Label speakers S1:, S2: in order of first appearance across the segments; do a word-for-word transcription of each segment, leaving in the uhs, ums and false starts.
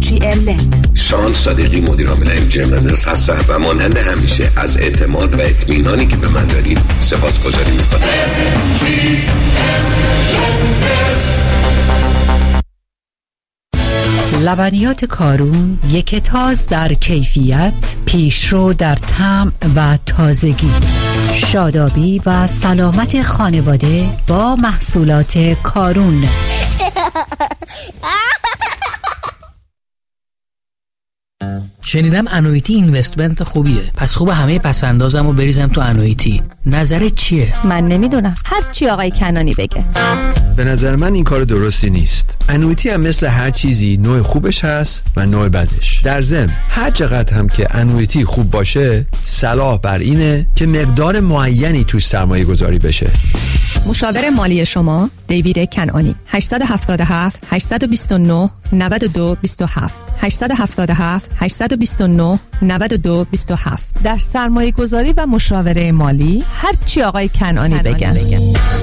S1: جی ام نت.
S2: شان صادقی مدیر عامل ام جی ام مدرس هستم و مانند همیشه از اعتماد و اطمینانی که به من دارید سپاسگزاری میکنم.
S3: لبنیات کارون یک تاز در کیفیت، پیشرو در طعم و تازگی. شادابی و سلامت خانواده با محصولات کارون.
S4: شنیدم انویتی اینوستمنت خوبیه، پس خوب همه پسندازم و بریزم تو انویتی. نظرت چیه؟
S5: من نمیدونم، هر چی آقای کنانی بگه.
S6: به نظر من این کار درستی نیست. انویتی هم مثل هر چیزی نوع خوبش هست و نوع بدش. در ضمن هر چقدر هم که انویتی خوب باشه، صلاح بر اینه که مقدار معینی توش سرمایه گذاری بشه.
S5: مشاور مالی شما دیوید کنانی. هشت هفت هفت هشت دو نه نه دو دو هفت هشت هفت هفت هشت دو نه نه دو دو هفت. در سرمایه گذاری و مشاوره مالی هر چی آقای کنانی, کنانی بگن, بگن.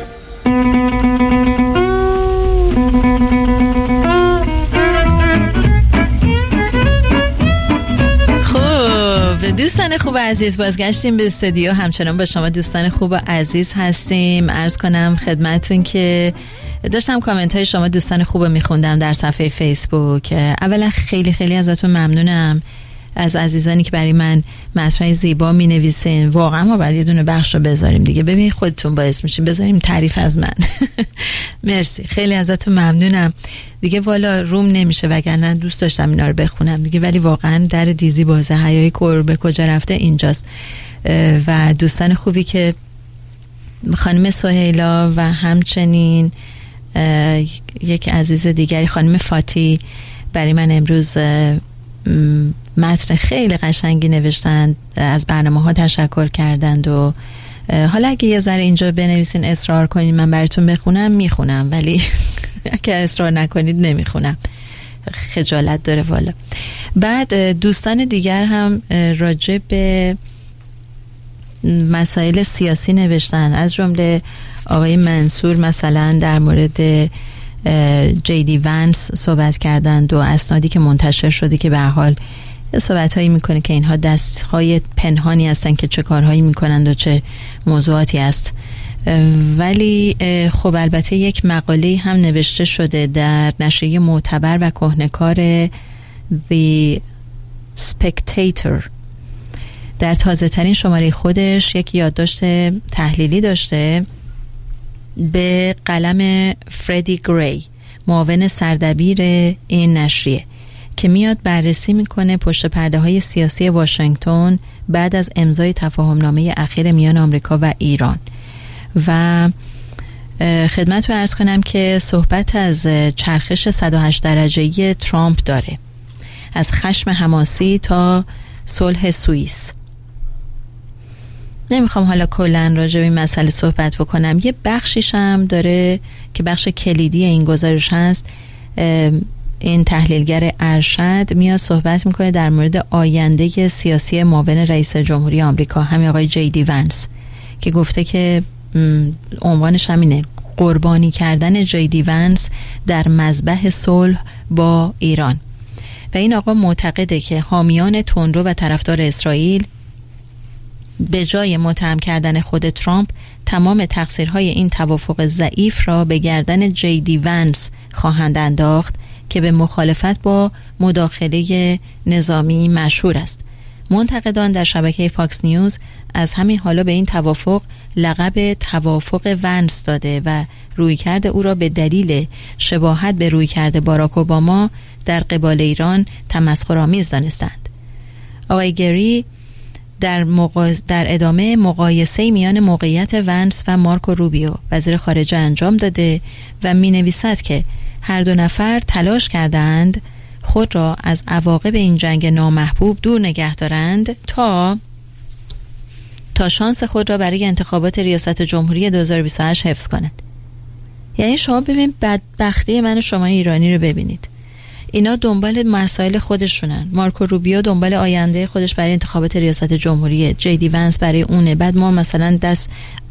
S7: دوستان خوب و عزیز، بازگشتیم به استودیو. همچنان با شما دوستان خوب و عزیز هستیم. عرض کنم خدمتون که داشتم کامنت های شما دوستان خوب رو میخوندم در صفحه فیسبوک. اولا خیلی خیلی ازتون ممنونم از عزیزانی که برای من متنای زیبا می نویسین. واقعا ما باید یه دونه بخش رو بذاریم دیگه، ببین خودتون باعث میشین بذاریم تعریف از من. مرسی، خیلی ازتون ممنونم دیگه. والا روم نمیشه وگرنه دوست داشتم اینا رو بخونم دیگه، ولی واقعا در دیزی بازه حیای کور به کجا رفته اینجاست. و دوستان خوبی که خانم سهیلا و همچنین یک عزیز دیگری خانم فاتی برای من امروز متن خیلی قشنگی نوشتند، از برنامه ها تشکر کردند و حالا اگه یه ذره اینجا بنویسین اصرار کنین من براتون بخونم میخونم، ولی اگر اصرار نکنید نمیخونم، خجالت داره والا. بعد دوستان دیگر هم راجع به مسائل سیاسی نوشتن، از جمله آقای منصور مثلا در مورد جی دی ونس صحبت کردند و اسنادی که منتشر شده که به هر حال صحبت هایی میکنه که اینها دست های پنهانی هستن که چه کارهایی میکنند و چه موضوعاتی است. ولی خب البته یک مقاله هم نوشته شده در نشریه معتبر و کهنکار The Spectator. در تازه ترین شماره خودش یک یادداشت تحلیلی داشته به قلم فردی گری، معاون سردبیر این نشریه، که میاد بررسی میکنه پشت پرده های سیاسی واشنگتن بعد از امضای تفاهمنامه اخیر میان آمریکا و ایران. و خدمت رو عرض کنم که صحبت از چرخش صد و هشت درجه‌ای ترامپ داره، از خشم حماسی تا صلح سوئیس. نمیخوام حالا کلن راجع به این مسئله صحبت بکنم، یه بخشیش هم داره که بخش کلیدی این گزارش هست. این تحلیلگر ارشد میاد صحبت میکنه در مورد آینده سیاسی معاون رئیس جمهوری آمریکا، همین آقای جی دی ونس، که گفته که عنوانش همینه، قربانی کردن جی دی ونس در مذبح صلح با ایران. و این آقا معتقده که حامیان تندرو و طرفدار اسرائیل به جای متهم کردن خود ترامپ تمام تقصیرهای این توافق ضعیف را به گردن جی دی ونس خواهند انداخت که به مخالفت با مداخله نظامی مشهور است. منتقدان در شبکه فاکس نیوز از همین حالا به این توافق لقب توافق ونس داده و رویکرد او را به دلیل شباهت به رویکرد باراک اوباما در قبال ایران تمسخرآمیز دانستند. آقای گری در, مقایز... در ادامه مقایسه میان موقعیت ونس و مارکو روبیو وزیر خارجه انجام داده و می نویسد که هر دو نفر تلاش کردند خود را از عواقب این جنگ نامحبوب دور نگه دارند تا تا شانس خود را برای انتخابات ریاست جمهوری دو هزار و بیست و هشت حفظ کنند. یعنی شما ببین بدبختی من و شما ایرانی رو ببینید، اینا دنبال مسائل خودشونن. مارکو روبیو دنبال آینده خودش برای انتخابات ریاست جمهوری، جی دی ونس برای اونه. بعد ما مثلا دست